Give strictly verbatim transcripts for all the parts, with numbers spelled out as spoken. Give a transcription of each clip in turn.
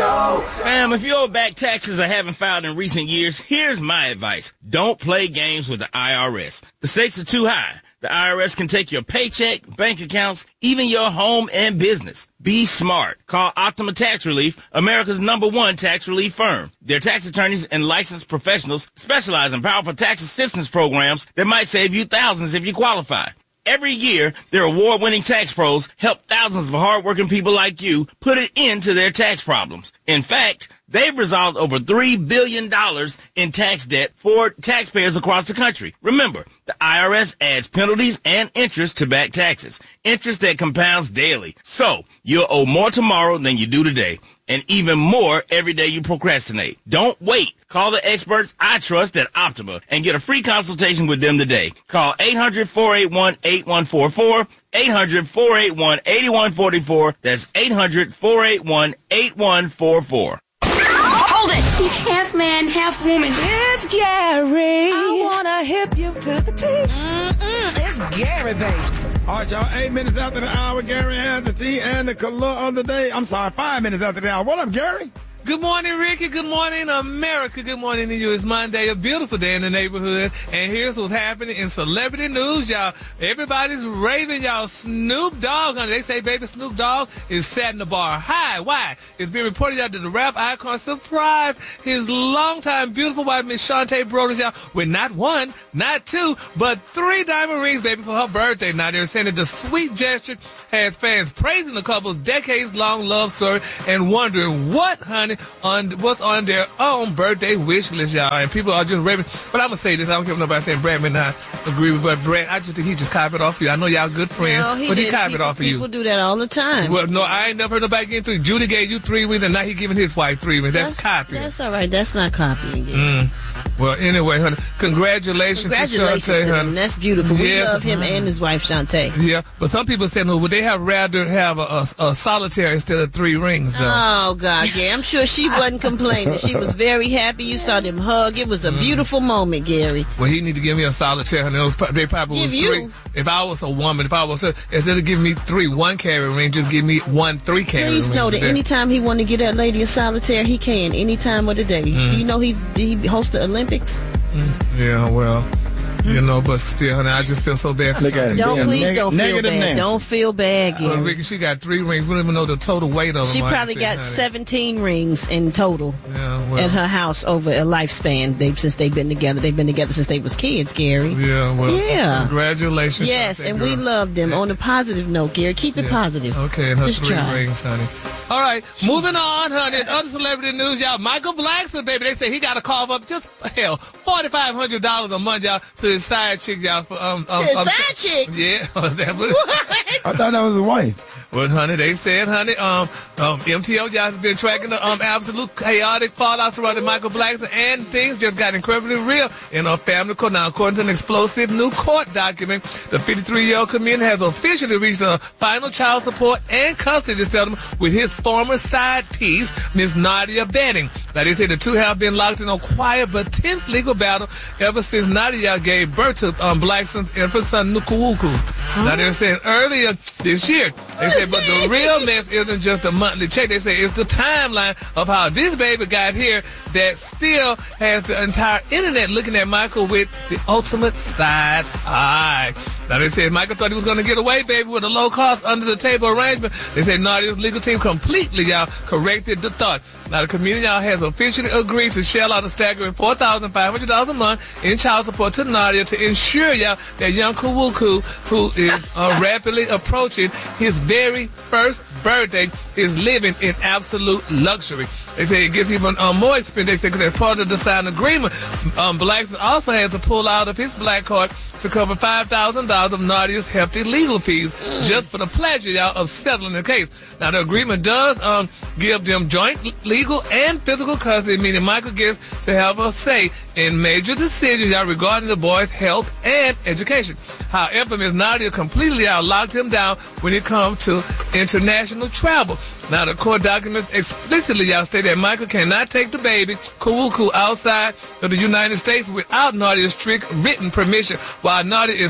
show. Ma'am, if you owe back taxes or haven't filed in recent years, here's my advice. Don't play games with the I R S. The stakes are too high. The I R S can take your paycheck, bank accounts, even your home and business. Be smart. Call Optima Tax Relief, America's number one tax relief firm. Their tax attorneys and licensed professionals specialize in powerful tax assistance programs that might save you thousands if you qualify. Every year, their award-winning tax pros help thousands of hardworking people like you put an end to their tax problems. In fact, they've resolved over three billion dollars in tax debt for taxpayers across the country. Remember, the I R S adds penalties and interest to back taxes, interest that compounds daily. So, you'll owe more tomorrow than you do today, and even more every day you procrastinate. Don't wait. Call the experts I trust at Optima and get a free consultation with them today. Call eight hundred, four eight one, eight one four four, eight hundred, four eight one, eight one four four. That's eight hundred, four eight one, eight one four four. Hold it! He's half man, half woman. It's Gary. I wanna hip you to the T. Mm-mm, it's Gary, baby. All right, y'all. Eight minutes after the hour, Gary has the tea and the color of the day. I'm sorry, five minutes after the hour. What up, Gary? Good morning, Ricky. Good morning, America. Good morning to you. It's Monday, a beautiful day in the neighborhood. And here's what's happening in celebrity news, y'all. Everybody's raving, y'all. Snoop Dogg, honey. They say baby Snoop Dogg is setting the bar high. Why? It's been reported out that the rap icon surprised his longtime beautiful wife, Miss Shantae Broders, y'all, with not one, not two, but three diamond rings, baby, for her birthday. Now, they're saying that the sweet gesture has fans praising the couple's decades-long love story and wondering what, honey, on what's on their own birthday wish list, y'all. And people are just raving. But I'm going to say this. I don't care if nobody saying Brad may not agree with, but Brad, I just think he just copied off of you. I know y'all good friends, no, he but he did. copied people, off of you. People do that all the time. Well, no, I ain't never heard nobody getting three. Judy gave you three rings, and now he giving his wife three rings. That's, that's copying. That's all right. That's not copying. Mm. Well, anyway, honey, congratulations, congratulations to Shantae, to honey. him. That's beautiful. We yeah. love him and his wife, Shantae. Yeah, but some people say, no, would they have rather have a, a, a solitaire instead of three rings, though? Oh, God, yeah. I'm sure she wasn't complaining. She was very happy. You saw them hug. It was a mm. beautiful moment, Gary. Well, he need to give me a solitaire, honey. Those, they probably give was you. three. If I was a woman, if I was her, instead of giving me three one-carat ring, just give me one three-carat ring. Please know that anytime he want to get that lady a solitaire, he can, any time of the day. Mm. Do you know he, he hosts the Olympics? Mm. Yeah, well... You know, but still, honey, I just feel so bad for Look at Don't him. please Neg- don't feel bad. Nancy. Don't feel bad, Gary. Well, Ricky, she got three rings. We don't even know the total weight of them. She I probably think, got honey. seventeen rings in total yeah, well, at her house over a lifespan. They've since they've been together. They've been together since they was kids, Gary. Yeah, well, yeah. Congratulations. Yes, and girl. we love them. On a positive note, Gary, keep it yeah. positive. Okay, and her Just three try. rings, honey. All right, Jeez. moving on, honey. Other celebrity news, y'all. Michael Blackson, baby, they say he got to carve up just hell forty-five hundred dollars a month, y'all, to his side chick, y'all. For, um, um, his um, side chick. Yeah, that was. I thought that was his wife. Well, honey, they said, honey, um, um, M T O y'all has been tracking the um absolute chaotic fallout surrounding Michael Blackson, and things just got incredibly real in our family court. Now, according to an explosive new court document, the fifty-three-year-old comedian has officially reached a final child support and custody settlement with his former side piece, Miss Nadia Betting. Now, they say the two have been locked in a quiet but tense legal battle ever since Nadia gave birth to um, Blackson's infant son, Nukuwuku. Huh? Now, they're saying earlier this year, they said, but the real mess isn't just a monthly check. They say it's the timeline of how this baby got here that still has the entire internet looking at Michael with the ultimate side eye. Now, they said Michael thought he was going to get away, baby, with a low-cost, under-the-table arrangement. They said Nadia's legal team completely, y'all, corrected the thought. Now, the community, y'all, has officially agreed to shell out a staggering four thousand five hundred dollars a month in child support to Nadia to ensure, y'all, that young Kuwuku, who is uh, rapidly approaching his very first birthday, is living in absolute luxury. They say it gets even um, more expensive. They say because as part of the signed agreement, um, Blackson also has to pull out of his black card to cover five thousand dollars of Nadia's hefty legal fees mm. just for the pleasure, y'all, of settling the case. Now, the agreement does um, give them joint legal and physical custody, meaning Michael gets to have a say in major decisions, y'all, regarding the boy's health and education. However, Miss Nadia completely out locked him down when it comes to international travel. Now, the court documents explicitly, y'all, state that Michael cannot take the baby, Kuwuku, outside of the United States without Nadia's strict written permission, while Nadia is free, baby,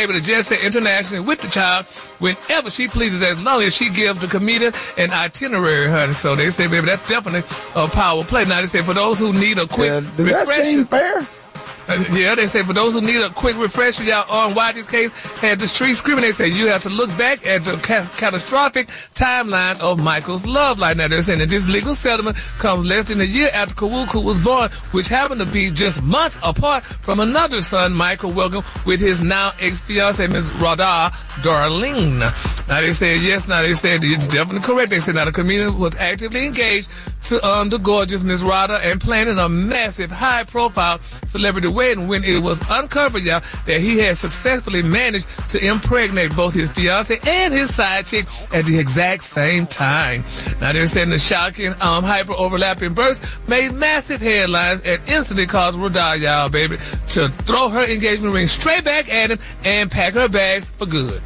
able to jet set internationally with the child whenever she pleases, as long as she gives the comedian an itinerary, honey. So they say, baby, that's definitely a power play. Now, they say for those who need a quick Yeah, does refresher. that seem fair? Uh, yeah, they say for those who need a quick refresher, y'all, on why this case had the street screaming. They say you have to look back at the ca- catastrophic timeline of Michael's love life. Now, they're saying that this legal settlement comes less than a year after Kawuku was born, which happened to be just months apart from another son, Michael Welcome, with his now ex-fiancée, Miz Radha Darlene. Now, they said, yes, now they said it's definitely correct. They said now the comedian was actively engaged to um, the gorgeous Miz Radha and planning a massive, high-profile celebrity wedding when it was uncovered, y'all, that he had successfully managed to impregnate both his fiancée and his side chick at the exact same time. Now, they're saying the shocking, um, hyper-overlapping births made massive headlines and instantly caused Radha, y'all, baby, to throw her engagement ring straight back at him and pack her bags for good.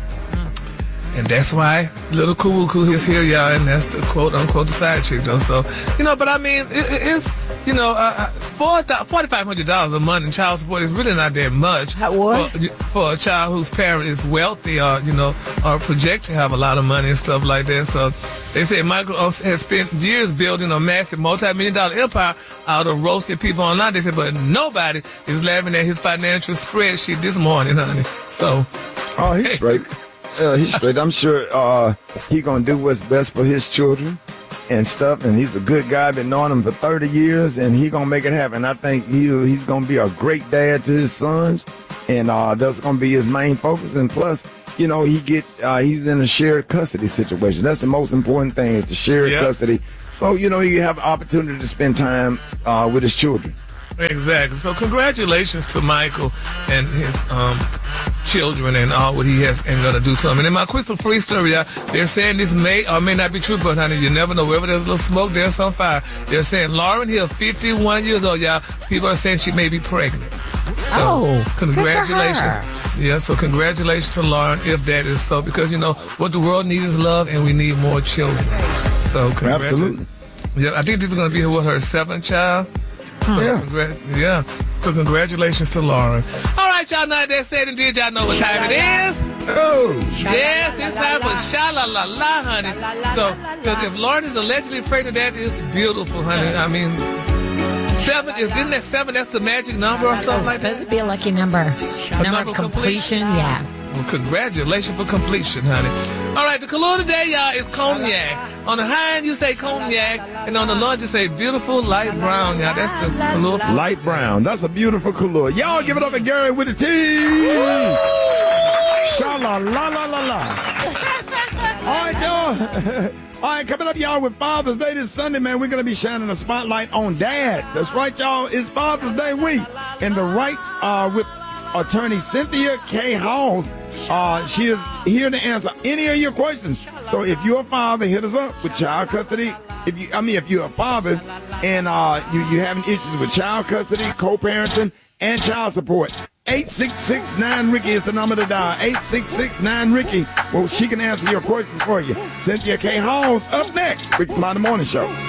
And that's why little Kawuku is here, y'all, and that's the quote-unquote the side chick, though. So, you know, but I mean, it, it's, you know, uh, four thousand five hundred dollars a month in child support is really not that much. What? For, for a child whose parent is wealthy or, you know, or project to have a lot of money and stuff like that. So they say Michael has spent years building a massive multi-million dollar empire out of roasting people online. They said, but nobody is laughing at his financial spreadsheet this morning, honey. So. Oh, he's straight. Uh, he's straight. I'm sure uh, he gonna do what's best for his children and stuff. And he's a good guy. Been knowing him for thirty years, and he gonna make it happen. I think he he's gonna be a great dad to his sons, and uh, that's gonna be his main focus. And plus, you know, he get uh, he's in a shared custody situation. That's the most important thing. Is the shared Yep. custody. So you know, you have an opportunity to spend time uh, with his children. Exactly. So congratulations to Michael and his um, children and all what he has and going to do to them. And in my quick for free story, y'all, they're saying this may or may not be true, but honey, you never know. Wherever there's a little smoke, there's some fire. They're saying Lauren Hill, fifty-one years old, y'all. People are saying she may be pregnant. So, Oh, congratulations. good for her. Yeah, so congratulations to Lauren if that is so, because, you know, what the world needs is love, and we need more children. So congratulations. Absolutely. Yeah, I think this is going to be what, her seventh child. So, Yeah. congr- yeah. So congratulations to Lauren. All right, y'all know that said and did. Y'all know what time it is. Oh, Yes, it's time for sha-la-la-la, honey. So, because if Lauren is allegedly pregnant, that is beautiful, honey. I mean, seven, is, isn't that seven? That's the magic number or something It's like supposed that? to be a lucky number. Number number of of completion, yeah. Well, congratulations for completion, honey. All right, the color today, y'all, is cognac. On the high end, you say cognac, and on the low end, you say beautiful light brown, y'all. That's the color. light brown. That's a beautiful color. Y'all give it up at Gary with the T. Sha la la la la la. All right, y'all. All right, coming up, y'all, with Father's Day this Sunday, man, we're going to be shining a spotlight on dads. That's right, y'all. It's Father's Day week. And the rights are with attorney Cynthia K. Halls. Uh, she is here to answer any of your questions. So if you're a father, hit us up with child custody. If you, I mean, if you're a father and uh, you, you having issues with child custody, co-parenting, and child support, eight six six nine Ricky is the number to dial. eight six six nine Ricky. Well, she can answer your questions for you. Cynthia K. Halls up next. Rick Smiley Morning Show.